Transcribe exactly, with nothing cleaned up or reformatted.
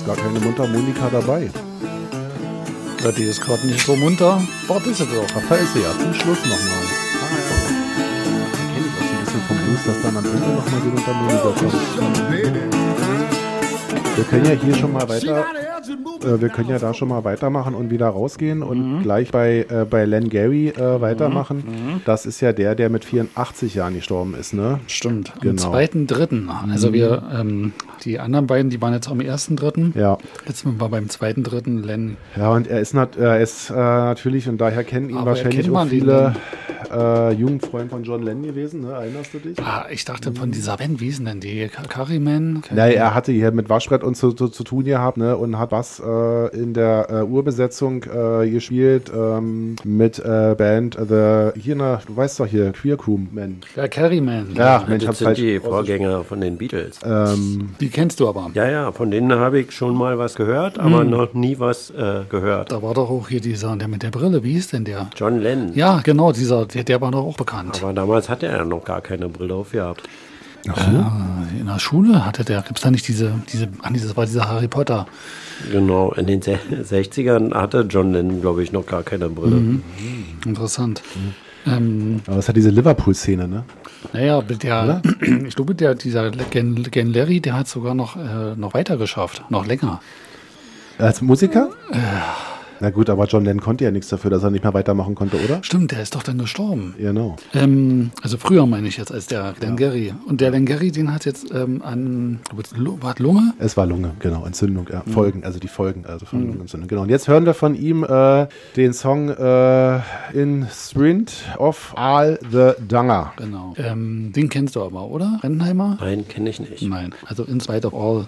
gar keine Mundharmonika dabei. Ja, die ist gerade nicht so munter. Warte, ist sie doch. Ach, da ist sie ja. Zum Schluss nochmal. Ah, ja. Da kenne ich auch so ein bisschen vom Blues, dass dann am Ende nochmal die Mundharmonika kommt. Wir können ja hier schon mal weiter, äh, wir können ja da schon mal weitermachen und wieder rausgehen und mhm. gleich bei, äh, bei Len Gary äh, weitermachen. Mhm. Das ist ja der, der mit vierundachtzig Jahren gestorben ist, ne? Stimmt. Genau. Am zweiten dritten Also wir, ähm, die anderen beiden, die waren jetzt am ersten dritten Ja. Jetzt sind wir beim zweiten dritten Len. Ja, und er ist, nat er ist äh, natürlich, und daher kennen ihn Aber wahrscheinlich auch viele äh, Jugendfreunde von John Lennon gewesen, ne? Erinnerst du dich? Ah, ich dachte von dieser Band, wie hieß denn die? Carryman? Nein, er hatte hier mit Waschbrett und zu, zu, zu tun gehabt, ne? Und hat was äh, in der äh, Urbesetzung äh, gespielt ähm, mit äh, Band The, hier, na, du weißt doch hier, Queer Crew Man. Ja, Carryman. Ja, Ja, Mensch, das hab's sind falsch die Vorgänger von den Beatles. Ähm, Die kennst du aber. Ja, ja, von denen habe ich schon mal was gehört, aber Mhm. noch nie was äh, gehört. Da war doch auch hier dieser, der mit der Brille, wie hieß denn der? John Lennon. Ja, genau, dieser, der, der war doch auch bekannt. Aber damals hatte er noch gar keine Brille aufgehabt. ach so. Äh, in der Schule hatte der, gibt es da nicht diese, diese, ah, nee, das war dieser Harry Potter. Genau, in den Se- sechzigern hatte John Lennon, glaube ich, noch gar keine Brille. Mhm. Interessant. Mhm. Ähm, Aber es hat diese Liverpool-Szene, ne? naja, mit der, ich glaube, der, dieser Gen, Gen Larry, der hat sogar noch, äh, noch weiter geschafft, noch länger. Als Musiker? Na gut, aber John Lennon konnte ja nichts dafür, dass er nicht mehr weitermachen konnte, oder? Stimmt, der ist doch dann gestorben. Genau. Ähm, also früher meine ich jetzt als der Len Gary. Und der Len Gary, den hat jetzt ähm, an, war es Lunge? Es war Lunge, genau, Entzündung, ja. Mhm. Folgen, also die Folgen, also von mhm. Lungenentzündung. Genau. Und jetzt hören wir von ihm äh, den Song äh, In Sprint of All the Dunger. Genau. Ähm, den kennst du aber, oder? Rentenheimer? Nein, kenne ich nicht. Nein. Also In Spite of All